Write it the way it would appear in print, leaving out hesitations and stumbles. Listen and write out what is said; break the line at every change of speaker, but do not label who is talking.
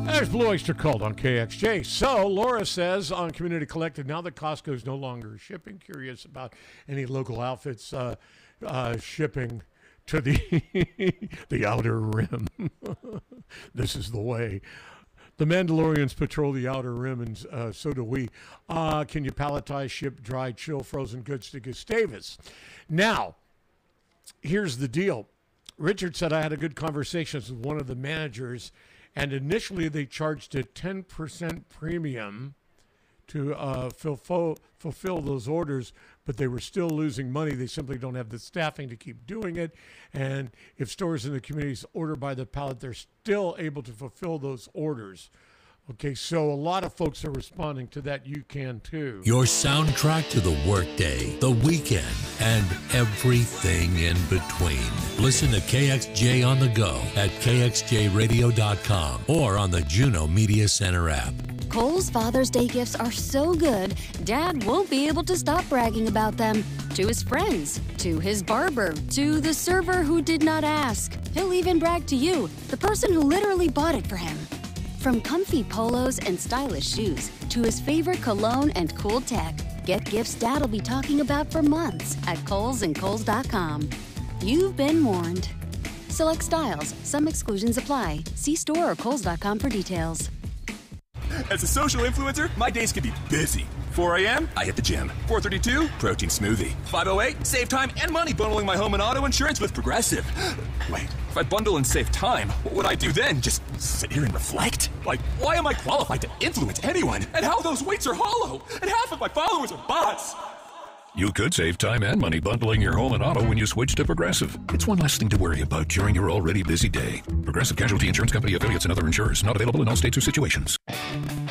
There's Blue Oyster Cult on KXJ. So, Laura says on Community Collective, now that Costco is no longer shipping, curious about any local outfits shipping to the outer rim. This is the way. The Mandalorians patrol the outer rim, and so do we. Can you palletize, ship, dry, chill, frozen goods to Gustavus? Now, here's the deal. Richard said I had a good conversation with one of the managers, and initially they charged a 10% premium to fulfill those orders, but they were still losing money. They simply don't have the staffing to keep doing it. And if stores in the communities order by the pallet, they're still able to fulfill those orders. Okay, so a lot of folks are responding to that. You can too.
Your soundtrack to the workday, the weekend, and everything in between. Listen to KXJ on the go at kxjradio.com or on the Juno Media Center app.
Kohl's Father's Day gifts are so good, Dad won't be able to stop bragging about them. To his friends, to his barber, to the server who did not ask. He'll even brag to you, the person who literally bought it for him. From comfy polos and stylish shoes to his favorite cologne and cool tech, get gifts Dad'll be talking about for months at Kohl's and Kohl's.com. You've been warned. Select styles. Some exclusions apply. See store or Kohl's.com for details.
As a social influencer, my days can be busy. 4 a.m., I hit the gym. 4:32, protein smoothie. 5:08, save time and money bundling my home and auto insurance with Progressive. Wait, if I bundle and save time, what would I do then? Just sit here and reflect? Like, why am I qualified to influence anyone? And how those weights are hollow? And half of my followers are bots?
You could save time and money bundling your home and auto when you switch to Progressive. It's one less thing to worry about during your already busy day. Progressive Casualty Insurance Company affiliates and other insurers. Not available in all states or situations.